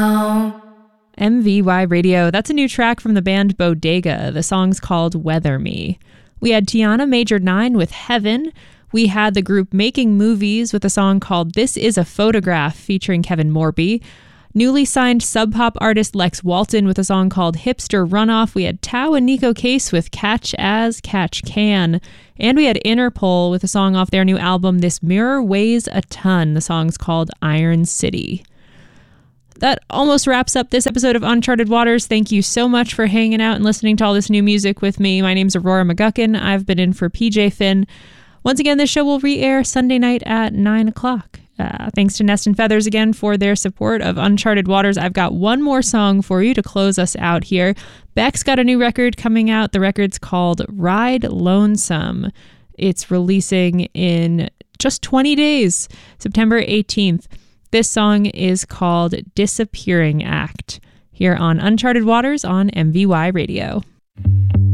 MVY Radio, that's a new track from the band Bodega. The song's called Weather Me. We had Tiana Major 9 with Heaven. We had the group Making Movies with a song called This Is a Photograph featuring Kevin Morby. Newly signed sub pop artist Lex Walton with a song called Hipster Runoff. We had Tao and Nico Case with Catch As Catch Can. And we had Interpol with a song off their new album This Mirror Weighs a Ton. The song's called Iron City. That almost wraps up this episode of Uncharted Waters. Thank you so much for hanging out and listening to all this new music with me. My name's Aurora McGuckin. I've been in for PJ Finn. Once again, this show will re-air Sunday night at 9 o'clock. Thanks to Nest and Feathers again for their support of Uncharted Waters. I've got one more song for you to close us out here. Beck's got a new record coming out. The record's called Ride Lonesome. It's releasing in just 20 days, September 18th. This song is called Disappearing Act, here on Uncharted Waters on MVY Radio.